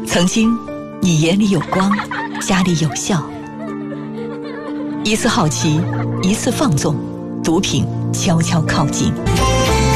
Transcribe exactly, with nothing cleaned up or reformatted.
曾经，你眼里有光，家里有笑。一次好奇，一次放纵，毒品悄悄靠近。